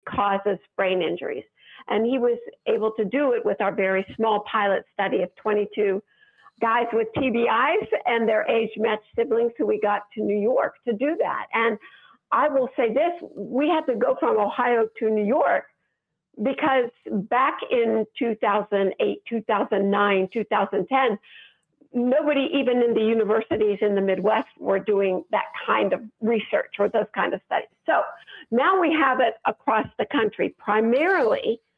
causes brain injuries. And he was able to do it with our very small pilot study of 22 guys with TBIs and their age-matched siblings who we got to New York to do that. And I will say this, we had to go from Ohio to New York because back in 2008, 2009, 2010, nobody, even in the universities in the Midwest, were doing that kind of research or those kind of studies. So now we have it across the country, primarily